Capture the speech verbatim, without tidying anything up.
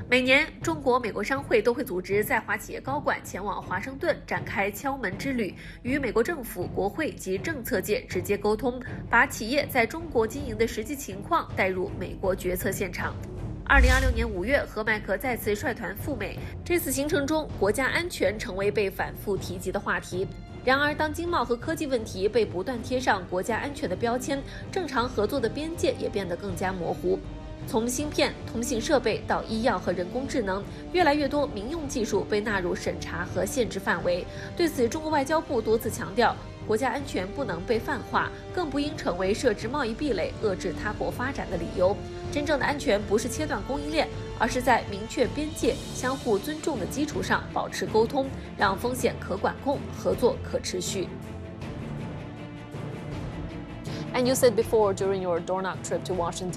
每年，中国美国商会都会组织在华企业高管前往华盛顿展开敲门之旅，与美国政府、国会及政策界直接沟通，把企业在中国经营的实际情况带入美国决策现场。二零二六年五月，何迈克再次率团赴美，这次行程中，国家安全成为被反复提及的话题。然而，当经贸和科技问题被不断贴上国家安全的标签，正常合作的边界也变得更加模糊。从芯片、通信设备到医药和人工智能，越来越多民用技术被纳入审查和限制范围。对此，中国外交部多次强调，国家安全不能被泛化，更不应成为设置贸易壁垒、遏制他国发展的理由。真正的安全不是切断供应链，而是在明确边界、相互尊重的基础上保持沟通，让风险可管控，合作可持续。 And you said before during your Dornach trip to Washington